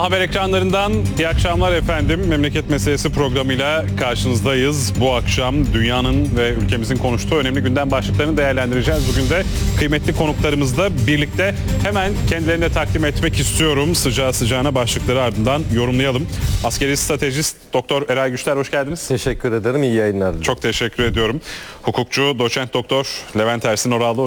Ana haber ekranlarından iyi akşamlar efendim. Memleket Meselesi programıyla karşınızdayız. Bu akşam dünyanın ve ülkemizin konuştuğu önemli gündem başlıklarını değerlendireceğiz. Bugün de kıymetli konuklarımızla birlikte hemen kendilerine takdim etmek istiyorum. Sıcağı sıcağına başlıkları ardından yorumlayalım. Askeri stratejist Doktor Eray Güçler, hoş geldiniz. Teşekkür ederim. İyi yayınlar. Çok teşekkür ediyorum. Hukukçu Doçent Doktor Levent Ersin Orallı.